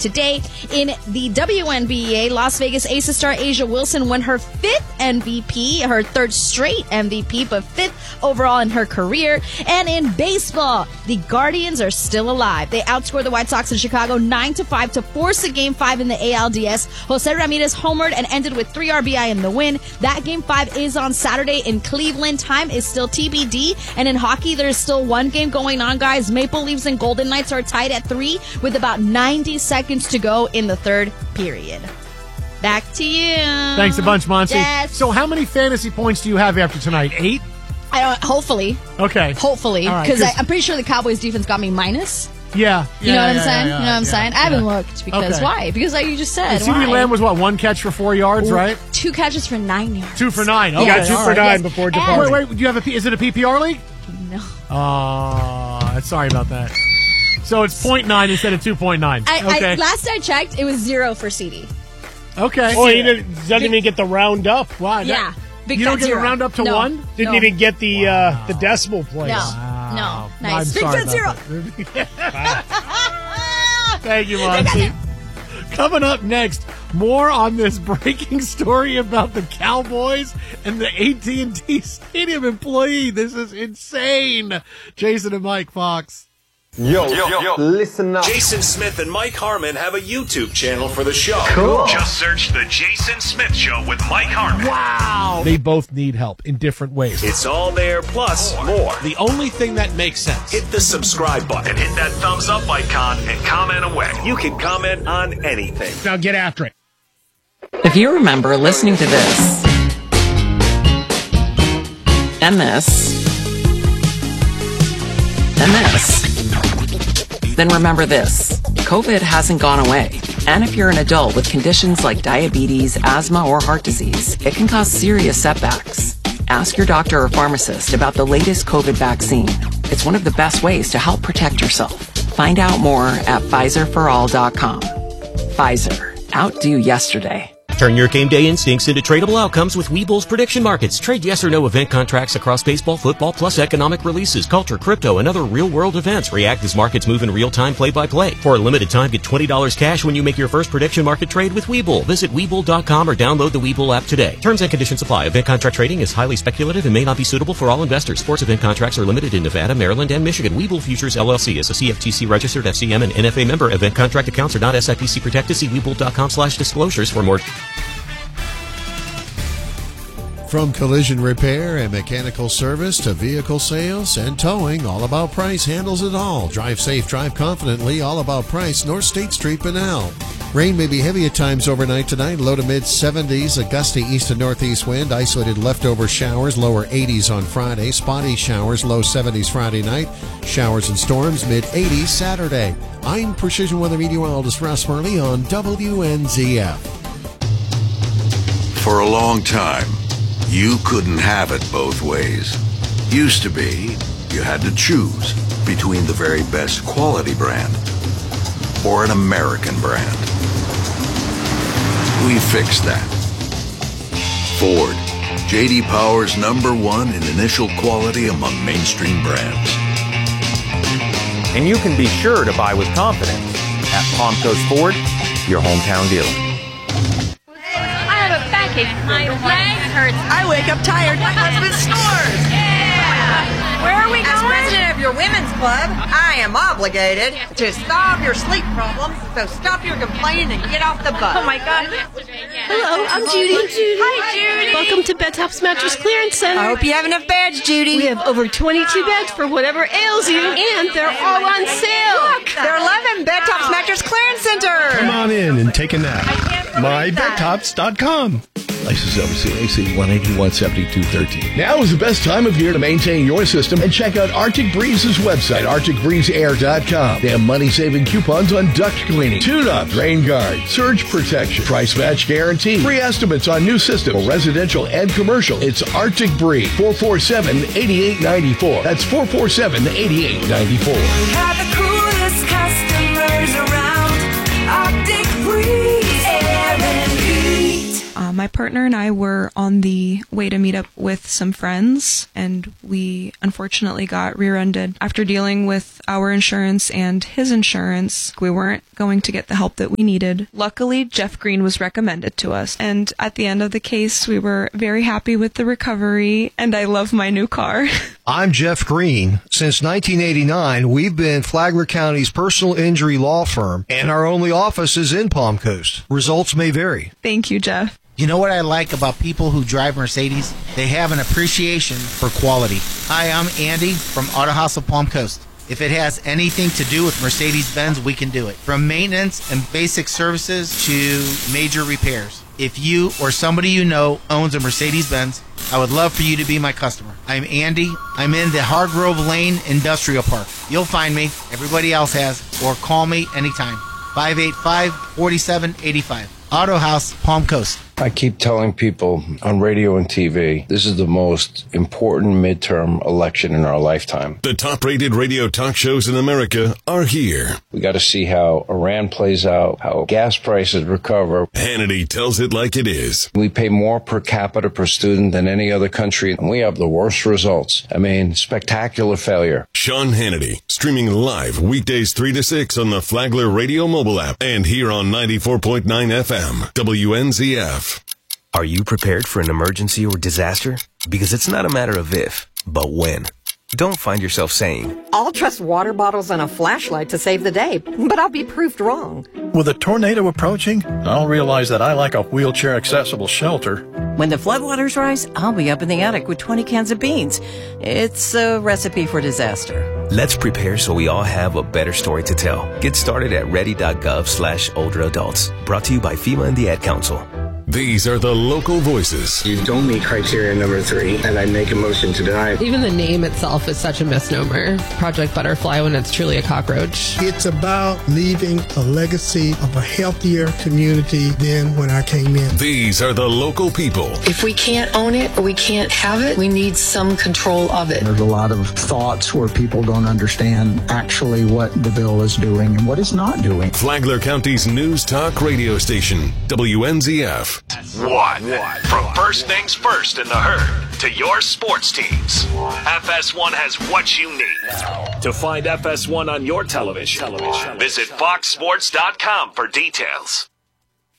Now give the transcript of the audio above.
today. In the WNBA, Las Vegas Aces star A'ja Wilson won her 5th MVP, her 3rd straight MVP, but 5th overall in her career. And in baseball, the Guardians are still alive. They outscored the White Sox in Chicago 9-5 to force a Game 5 in the ALDS. Jose Ramirez homered and ended with 3 RBI in the win. That Game 5 is on Saturday in Cleveland. Time is still TBD. And in hockey, there's still one game going on, guys. Maple Leafs and Golden Knights are tied at 3 with about 90 seconds to go in the 3rd period. Back to you. Thanks a bunch, Monty. Yes. So how many fantasy points do you have after tonight? 8? Hopefully. Okay. Hopefully. Because All right, I'm pretty sure the Cowboys defense got me minus. Yeah. You know what I'm saying? You know what I'm saying? I haven't looked because why? Because like you just said. CeeDee Lamb was what? 1 catch for 4 yards, right? 2 catches for 9 yards. 2 for 9. Okay. Yeah, 2 for 9 before departing. Wait, do you have is it a PPR league? No. Oh, sorry about that. So it's 0.9 instead of 2.9. Okay. Last I checked, it was 0 for CD. Okay. Oh, he doesn't even get the round up. Why? Yeah. You don't get the round up to 1? Didn't even get the decimal place. No. Wow. No. Nice. I'm sorry Big about 0. Thank you, Monty. Coming up next, more on this breaking story about the Cowboys and the AT&T Stadium employee. This is insane. Jason and Mike, Fox. Yo, listen up. Jason Smith and Mike Harmon have a YouTube channel for the show. Cool. Just search The Jason Smith Show with Mike Harmon. Wow. They both need help in different ways. It's all there, plus more. The only thing that makes sense. Hit the subscribe button and hit that thumbs up icon and comment away. You can comment on anything. Now get after it. If you remember listening to this and this and this, then remember this. COVID hasn't gone away. And if you're an adult with conditions like diabetes, asthma, or heart disease, it can cause serious setbacks. Ask your doctor or pharmacist about the latest COVID vaccine. It's one of the best ways to help protect yourself. Find out more at PfizerForAll.com. Pfizer. Outdo yesterday. Turn your game day instincts into tradable outcomes with Webull's prediction markets. Trade yes or no event contracts across baseball, football, plus economic releases, culture, crypto, and other real-world events. React as markets move in real time, play-by-play. For a limited time, get $20 cash when you make your first prediction market trade with Webull. Visit Webull.com or download the Webull app today. Terms and conditions apply. Event contract trading is highly speculative and may not be suitable for all investors. Sports event contracts are limited in Nevada, Maryland, and Michigan. Webull Futures, LLC is a CFTC registered FCM and NFA member. Event contract accounts are not SIPC protected. See Webull.com/disclosures for more. From collision repair and mechanical service to vehicle sales and towing, All About Price handles it all. Drive safe, drive confidently. All About Price, North State Street, Bunnell. Rain may be heavy at times overnight tonight. Low to mid-70s. A gusty east to northeast wind. Isolated leftover showers. Lower 80s on Friday. Spotty showers. Low 70s Friday night. Showers and storms. Mid-80s Saturday. I'm Precision Weather Meteorologist Russ Murley on WNZF. For a long time, you couldn't have it both ways. Used to be, you had to choose between the very best quality brand or an American brand. We fixed that. Ford, J.D. Power's #1 in initial quality among mainstream brands. And you can be sure to buy with confidence at Palm Coast Ford, your hometown dealer. My leg hurts. I wake up tired. My husband snores. Yeah. Where are we going? As president of your women's club, I am obligated to solve your sleep problems. So stop your complaining and get off the bus. Oh my God. Hello, I'm Judy. Hi, Judy. Welcome to Bed Tops Mattress Clearance Center. I hope you have enough beds, Judy. We have over 22 beds for whatever ails you, and they're all on sale. Look, they're 11 Bed Tops Mattress Clearance Center. Come on in and take a nap. MyBedTops.com. License number CAC 1817213. Now is the best time of year to maintain your system and check out Arctic Breeze's website, ArcticBreezeAir.com. They have money-saving coupons on duct cleaning, tune-up, rain guard, surge protection, price match guarantee, free estimates on new systems, residential and commercial. It's Arctic Breeze, 447-8894. That's 447-8894. Have the coolest customers around. Arctic Breeze Air and Heat. My partner and I were on the way to meet up with some friends, and we unfortunately got rear-ended. After dealing with our insurance and his insurance, we weren't going to get the help that we needed. Luckily, Jeff Green was recommended to us, and at the end of the case, we were very happy with the recovery, and I love my new car. I'm Jeff Green. Since 1989, we've been Flagler County's personal injury law firm, and our only office is in Palm Coast. Results may vary. Thank you, Jeff. You know what I like about people who drive Mercedes? They have an appreciation for quality. Hi, I'm Andy from Auto House of Palm Coast. If it has anything to do with Mercedes-Benz, we can do it. From maintenance and basic services to major repairs. If you or somebody you know owns a Mercedes-Benz, I would love for you to be my customer. I'm Andy. I'm in the Hargrove Lane Industrial Park. You'll find me. Everybody else has. Or call me anytime. 585-4785. Auto House, Palm Coast. I keep telling people on radio and TV, this is the most important midterm election in our lifetime. The top-rated radio talk shows in America are here. We got to see how Iran plays out, how gas prices recover. Hannity tells it like it is. We pay more per capita per student than any other country, and we have the worst results. I mean, spectacular failure. Sean Hannity, streaming live weekdays 3 to 6 on the Flagler Radio mobile app and here on 94.9 FM, WNZF. Are you prepared for an emergency or disaster? Because it's not a matter of if, but when. Don't find yourself saying, I'll trust water bottles and a flashlight to save the day, but I'll be proved wrong. With a tornado approaching, I'll realize that I like a wheelchair-accessible shelter. When the floodwaters rise, I'll be up in the attic with 20 cans of beans. It's a recipe for disaster. Let's prepare so we all have a better story to tell. Get started at ready.gov/older adults. Brought to you by FEMA and the Ad Council. These are the local voices. You don't meet criteria number 3, and I make a motion to deny. Even the name itself is such a misnomer. Project Butterfly when it's truly a cockroach. It's about leaving a legacy of a healthier community than when I came in. These are the local people. If we can't own it or we can't have it, we need some control of it. There's a lot of thoughts where people don't understand actually what the bill is doing and what it's not doing. Flagler County's news talk radio station, WNZF. What? From first things first in the herd to your sports teams, FS1 has what you need. To find FS1 on your television, visit foxsports.com for details.